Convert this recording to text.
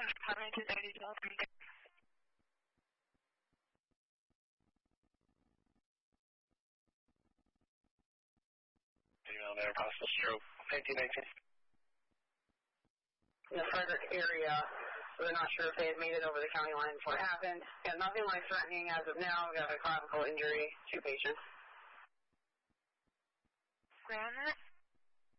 Department 230, Telephone. Email there, possible stroke, 1919. In the Frederick area, we're not sure if they had made it over the county line before it happened. Yeah, nothing life-threatening as of now. We got a clavicle injury, 2 patients. Ground that.